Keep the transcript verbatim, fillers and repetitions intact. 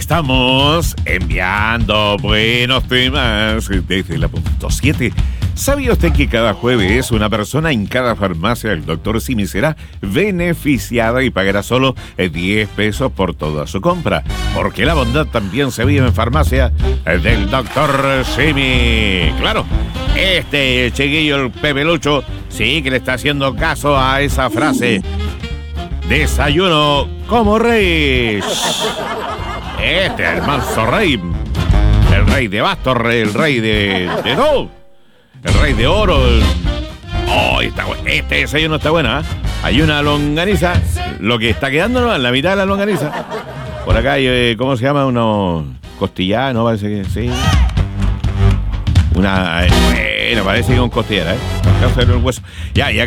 Estamos enviando buenos temas desde la punto siete. ¿Sabía usted que cada jueves una persona en cada farmacia del doctor Simi será beneficiada y pagará solo diez pesos por toda su compra? Porque la bondad también se vive en farmacia del doctor Simi. Claro, este chiquillo, el Pepe Lucho, sí que le está haciendo caso a esa frase. Desayuno como rey. Este es el manso rey. El rey de bastos, el rey de... de no. El rey de oro. El... Oh, está bueno. Este desayuno está bueno, ¿eh? Hay una longaniza. Lo que está quedándonos en la mitad de la longaniza. Por acá hay, eh, ¿cómo se llama? Unos costillares, ¿no? Parece que sí. Una... Eh, bueno, parece que es un costillar, ¿eh? Acá se ve el hueso. Ya, ya.